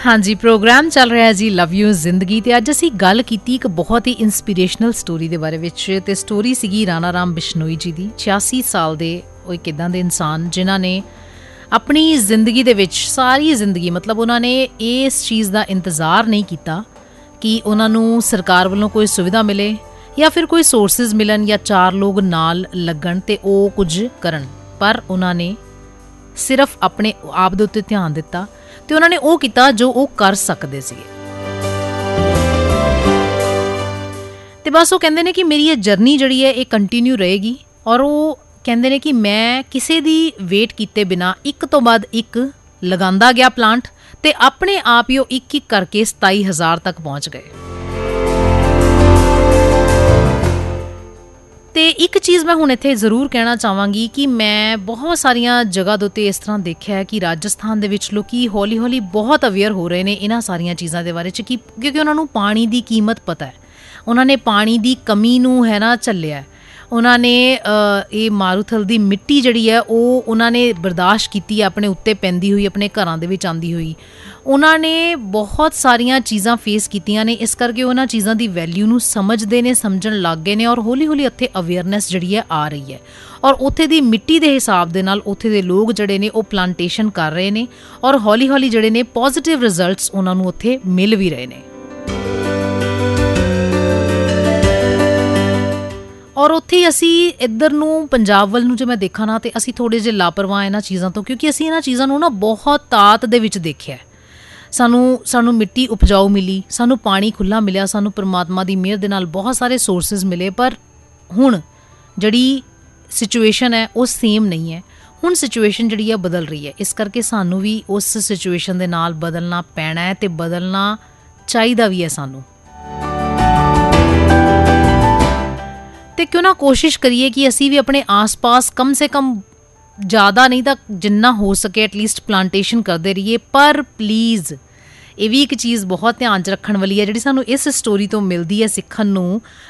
हाँ जी, प्रोग्राम चल रहा है जी लव यू जिंदगी ते अज असीं गल कीती एक बहुत ही इंस्पिरेशनल स्टोरी दे बारे विच ते स्टोरी सीगी राणा राम बिश्नोई जी दी। 86 साल दे ओह इक इदां दे इंसान जिन्हां ने अपनी जिंदगी दे विच सारी जिंदगी मतलब उन्हां ने इस चीज़ दा इंतज़ार नहीं कीता कि उन्हां नूं सरकार वल्लों कोई सुविधा मिले या फिर कोई सोर्सिस मिलन या चार लोग नाल लगन ते ओह कुछ करन, पर उन्हां ने सिर्फ अपने आप दे उत्ते ध्यान दिता ਤੇ ਉਹਨਾਂ ਨੇ ਉਹ ਕੀਤਾ ਜੋ ਉਹ ਕਰ ਸਕਦੇ ਸੀਗੇ। ਤੇ ਬਸ ਉਹ ਕਹਿੰਦੇ ਨੇ ਕਿ ਮੇਰੀ ਇਹ ਜਰਨੀ ਜਿਹੜੀ ਹੈ ਇਹ ਕੰਟੀਨਿਊ ਰਹੇਗੀ ਔਰ ਉਹ ਕਹਿੰਦੇ ਨੇ ਕਿ ਮੈਂ ਕਿਸੇ ਦੀ ਵੇਟ ਕੀਤੇ ਬਿਨਾ ਇੱਕ ਤੋਂ ਬਾਅਦ ਇੱਕ ਲਗਾਉਂਦਾ ਗਿਆ ਪਲਾਂਟ ਤੇ ਆਪਣੇ ਆਪ ਹੀ ਉਹ ਇੱਕ ਇੱਕ ਕਰਕੇ 27,000 ਤੱਕ ਪਹੁੰਚ ਗਏ। ਤੇ ਇੱਕ ਚੀਜ਼ ਮੈਂ ਹੁਣ ਇੱਥੇ ਜ਼ਰੂਰ ਕਹਿਣਾ ਚਾਹਾਂਗੀ ਕਿ ਮੈਂ ਬਹੁਤ ਸਾਰੀਆਂ ਜਗ੍ਹਾ ਦੇ ਉੱਤੇ ਇਸ ਤਰ੍ਹਾਂ ਦੇਖਿਆ ਹੈ ਕਿ ਰਾਜਸਥਾਨ ਦੇ ਵਿੱਚ ਲੋਕੀ ਹੌਲੀ ਹੌਲੀ ਬਹੁਤ ਅਵੇਅਰ ਹੋ ਰਹੇ ਨੇ ਇਹਨਾਂ ਸਾਰੀਆਂ ਚੀਜ਼ਾਂ ਦੇ ਬਾਰੇ 'ਚ ਕਿ ਕਿਉਂਕਿ ਉਹਨਾਂ ਨੂੰ ਪਾਣੀ ਦੀ ਕੀਮਤ ਪਤਾ ਹੈ, ਉਹਨਾਂ ਨੇ ਪਾਣੀ ਦੀ ਕਮੀ ਨੂੰ ਹੈ ਨਾ ਝੱਲਿਆ, ਉਹਨਾਂ ਨੇ ਇਹ ਮਾਰੂਥਲ ਦੀ ਮਿੱਟੀ ਜਿਹੜੀ ਹੈ ਉਹ ਉਹਨਾਂ ਨੇ ਬਰਦਾਸ਼ਤ ਕੀਤੀ ਹੈ ਆਪਣੇ ਉੱਤੇ ਪੈਂਦੀ ਹੋਈ, ਆਪਣੇ ਘਰਾਂ ਦੇ ਵਿੱਚ ਆਉਂਦੀ ਹੋਈ। ਉਹਨਾਂ ਨੇ ਬਹੁਤ ਸਾਰੀਆਂ ਚੀਜ਼ਾਂ ਫੇਸ ਕੀਤੀਆਂ ਨੇ, ਇਸ ਕਰਕੇ ਉਹਨਾਂ ਚੀਜ਼ਾਂ ਦੀ ਵੈਲਿਊ ਨੂੰ ਸਮਝਦੇ ਨੇ, ਸਮਝਣ ਲੱਗ ਗਏ ਨੇ ਔਰ ਹੌਲੀ ਹੌਲੀ ਇੱਥੇ ਅਵੇਅਰਨੈਸ ਜਿਹੜੀ ਹੈ ਆ ਰਹੀ ਹੈ ਔਰ ਉੱਥੇ ਦੀ ਮਿੱਟੀ ਦੇ ਹਿਸਾਬ ਦੇ ਨਾਲ ਉੱਥੇ ਦੇ ਲੋਕ ਜਿਹੜੇ ਨੇ ਉਹ ਪਲਾਂਟੇਸ਼ਨ ਕਰ ਰਹੇ ਨੇ ਔਰ ਹੌਲੀ ਹੌਲੀ ਜਿਹੜੇ ਨੇ ਪੋਜ਼ੀਟਿਵ ਰਿਜ਼ਲਟਸ ਉਹਨਾਂ ਨੂੰ ਉੱਥੇ ਮਿਲ ਵੀ ਰਹੇ ਨੇ। ਔਰ ਉੱਥੇ ਅਸੀਂ ਇੱਧਰ ਨੂੰ ਪੰਜਾਬ ਵੱਲ ਨੂੰ ਜੇ ਮੈਂ ਦੇਖਾਂ ਨਾ ਤੇ ਅਸੀਂ ਥੋੜ੍ਹੇ ਜਿਹੇ ਲਾਪਰਵਾਹ ਇਹਨਾਂ ਚੀਜ਼ਾਂ ਤੋਂ, ਕਿਉਂਕਿ ਅਸੀਂ ਇਹਨਾਂ ਚੀਜ਼ਾਂ ਨੂੰ ਨਾ ਬਹੁਤ ਤਾਤ ਦੇ ਵਿੱਚ ਦੇਖਿਆ। ਸਾਨੂੰ ਮਿੱਟੀ ਉਪਜਾਊ ਮਿਲੀ, ਸਾਨੂੰ ਪਾਣੀ ਖੁੱਲ੍ਹਾ ਮਿਲਿਆ, ਸਾਨੂੰ ਪਰਮਾਤਮਾ ਦੀ ਮਿਹਰ ਦੇ ਨਾਲ ਬਹੁਤ ਸਾਰੇ ਸੋਰਸਿਸ ਮਿਲੇ, ਪਰ ਹੁਣ ਜਿਹੜੀ ਸਿਚੁਏਸ਼ਨ ਹੈ ਉਹ ਸੇਮ ਨਹੀਂ ਹੈ। ਹੁਣ ਸਿਚੁਏਸ਼ਨ ਜਿਹੜੀ ਹੈ ਬਦਲ ਰਹੀ ਹੈ, ਇਸ ਕਰਕੇ ਸਾਨੂੰ ਵੀ ਉਸ ਸਿਚੁਏਸ਼ਨ ਦੇ ਨਾਲ ਬਦਲਣਾ ਪੈਣਾ ਹੈ ਤੇ ਬਦਲਣਾ ਚਾਹੀਦਾ ਵੀ ਹੈ ਸਾਨੂੰ। ਤੇ ਕਿਉਂ ਨਾ ਕੋਸ਼ਿਸ਼ ਕਰੀਏ ਕਿ ਅਸੀਂ ਵੀ ਆਪਣੇ ਆਸ-ਪਾਸ ਕਮ ਸੇ ਕਮ ਜ਼ਿਆਦਾ ਨਹੀਂ ਤਾਂ ਜਿੰਨਾ ਹੋ ਸਕੇ ਐਟਲੀਸਟ ਪਲਾਂਟੇਸ਼ਨ ਕਰਦੇ ਰਹੀਏ। ਪਰ ਪਲੀਜ਼ ਇਹ ਵੀ ਇੱਕ ਚੀਜ਼ ਬਹੁਤ ਧਿਆਨ 'ਚ ਰੱਖਣ ਵਾਲੀ ਹੈ ਜਿਹੜੀ ਸਾਨੂੰ ਇਸ ਸਟੋਰੀ ਤੋਂ ਮਿਲਦੀ ਹੈ ਸਿੱਖਣ ਨੂੰ,